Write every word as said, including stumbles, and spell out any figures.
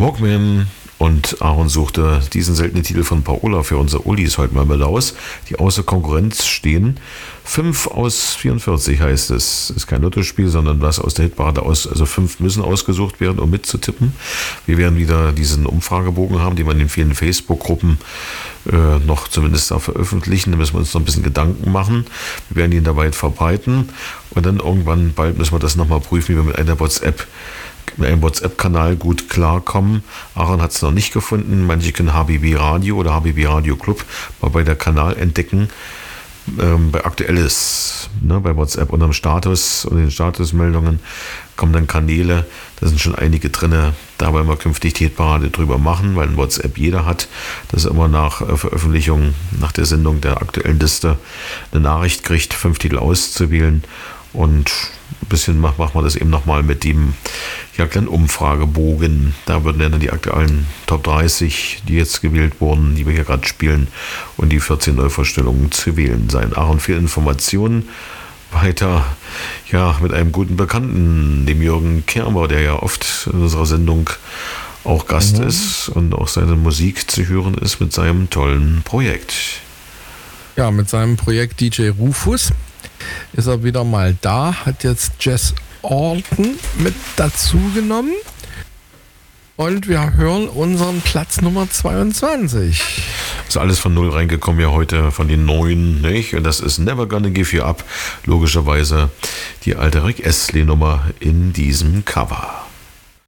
Walkman. Und Aaron suchte diesen seltenen Titel von Paola für unser Ulis heute mal mit aus, die außer Konkurrenz stehen. fünf aus vierundvierzig heißt es. Ist kein Lottospiel, sondern was aus der Hitparade aus. Also fünf müssen ausgesucht werden, um mitzutippen. Wir werden wieder diesen Umfragebogen haben, den wir in den vielen Facebook-Gruppen äh, noch zumindest da veröffentlichen. Da müssen wir uns noch ein bisschen Gedanken machen. Wir werden ihn da weit verbreiten. Und dann irgendwann bald müssen wir das nochmal prüfen, wie wir mit einer WhatsApp mit einem WhatsApp-Kanal gut klarkommen. Aaron hat es noch nicht gefunden. Manche können H B B Radio oder H B B Radio Club mal bei der Kanal entdecken. Ähm, bei Aktuelles, ne, bei WhatsApp unterm Status und den Statusmeldungen kommen dann Kanäle. Da sind schon einige drin. Da wollen wir künftig die Hitparade drüber machen, weil ein WhatsApp jeder hat, dass er immer nach äh, Veröffentlichung, nach der Sendung der aktuellen Liste eine Nachricht kriegt, fünf Titel auszuwählen. Und ein bisschen machen wir das eben nochmal mit dem ja, kleinen Umfragebogen. Da würden dann die aktuellen Top dreißig, die jetzt gewählt wurden, die wir hier gerade spielen, und die vierzehn Neuvorstellungen zu wählen sein. Aaron, viel Informationen. Weiter ja, mit einem guten Bekannten, dem Jürgen Kerber, der ja oft in unserer Sendung auch Gast mhm. ist und auch seine Musik zu hören ist mit seinem tollen Projekt. Ja, mit seinem Projekt D J Rufus ist er wieder mal da, hat jetzt Jess Orton mit dazu genommen und wir hören unseren Platz Nummer zweiundzwanzig. Ist alles von null reingekommen ja heute, von den neuen, nicht? Und das ist Never Gonna Give You Up, logischerweise die alte Rick Astley Nummer in diesem Cover.